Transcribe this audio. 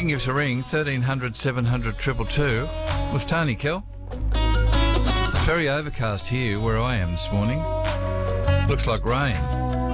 can give us a ring, 1300 700 222 with Tony, Kel. It's very overcast here where I am this morning. Looks like rain.